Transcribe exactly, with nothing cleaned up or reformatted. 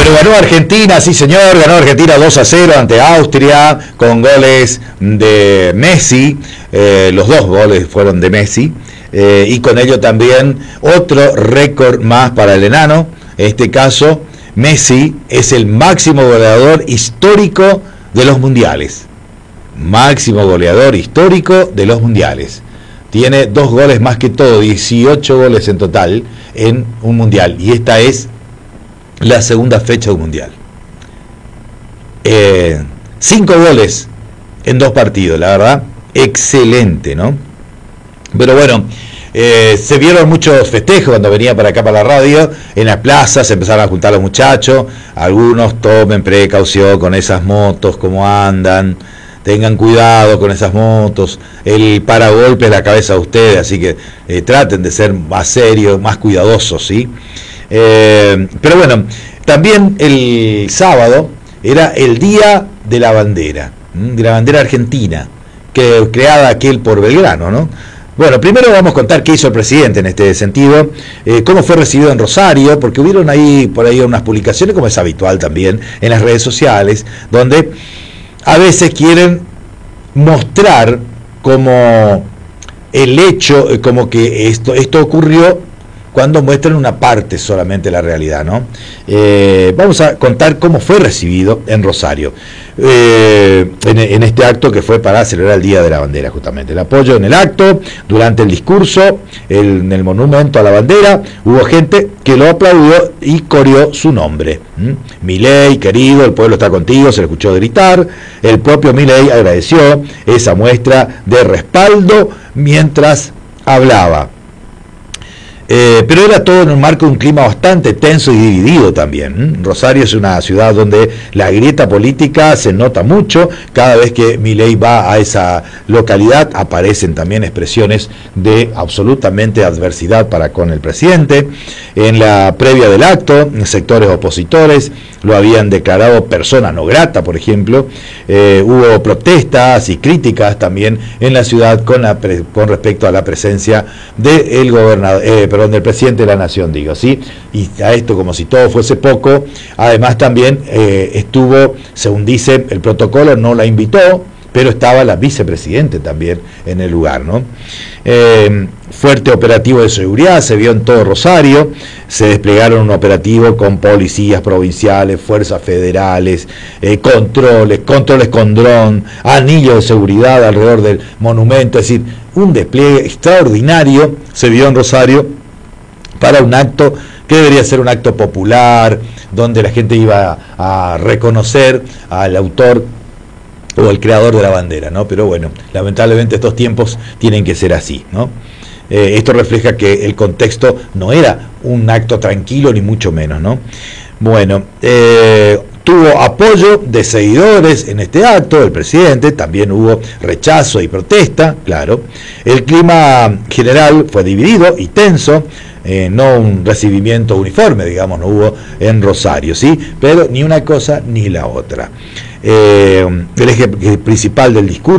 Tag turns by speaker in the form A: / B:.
A: ganó Argentina, sí señor, ganó Argentina dos a cero ante Austria con goles de Messi, eh, los dos goles fueron de Messi, eh, y con ello también otro récord más para el enano. En este caso, Messi es el máximo goleador histórico de los mundiales, máximo goleador histórico de los mundiales. Tiene dos goles más que todo, dieciocho goles en total en un mundial, y esta es la segunda fecha de un mundial. Eh, cinco goles en dos partidos, la verdad, excelente, ¿no? Pero bueno, eh, se vieron muchos festejos cuando venía para acá para la radio, en las plazas se empezaron a juntar los muchachos, algunos tomen precaución con esas motos, cómo andan, tengan cuidado con esas motos, el paragolpe es la cabeza de ustedes, así que eh, traten de ser más serios, más cuidadosos, ¿sí? Eh, pero bueno, también el sábado era el Día de la Bandera, de la bandera argentina, que creada aquel por Belgrano, ¿no? Bueno, primero vamos a contar qué hizo el presidente en este sentido, eh, cómo fue recibido en Rosario, porque hubieron ahí por ahí unas publicaciones, como es habitual también, en las redes sociales, donde a veces quieren mostrar como el hecho, como que esto, esto ocurrió, cuando muestran una parte solamente de la realidad, ¿no? Eh, vamos a contar cómo fue recibido en Rosario, eh, en, en este acto que fue para celebrar el Día de la Bandera, justamente. El apoyo en el acto, durante el discurso, el, en el monumento a la bandera, hubo gente que lo aplaudió y coreó su nombre. ¿Mm? Milei, querido, el pueblo está contigo, se le escuchó gritar. El propio Milei agradeció esa muestra de respaldo mientras hablaba. Eh, pero era todo en un marco de un clima bastante tenso y dividido también. ¿Mm? Rosario es una ciudad donde la grieta política se nota mucho. Cada vez que Milei va a esa localidad aparecen también expresiones de absolutamente adversidad para con el presidente. En la previa del acto, sectores opositores lo habían declarado persona no grata, por ejemplo. Eh, hubo protestas y críticas también en la ciudad con, la pre, con respecto a la presencia del gobernador, eh, perdón, del presidente de la nación, digo, ¿sí? Y a esto, como si todo fuese poco, además también eh, estuvo, según dice el protocolo, no la invitó, pero estaba la vicepresidente también en el lugar, ¿no? Eh, fuerte operativo de seguridad se vio en todo Rosario, se desplegaron un operativo con policías provinciales, fuerzas federales, eh, controles, controles con dron, anillos de seguridad alrededor del monumento, es decir, un despliegue extraordinario se vio en Rosario para un acto que debería ser un acto popular, donde la gente iba a, a reconocer al autor o el creador de la bandera, ¿no? Pero bueno, lamentablemente estos tiempos tienen que ser así, ¿no? Eh, esto refleja que el contexto no era un acto tranquilo, ni mucho menos, ¿no? Bueno, eh, tuvo apoyo de seguidores en este acto, el presidente, también hubo rechazo y protesta, claro. El clima general fue dividido y tenso, eh, no un recibimiento uniforme, digamos, no hubo en Rosario, ¿sí? Pero ni una cosa ni la otra. Eh, el eje principal del discurso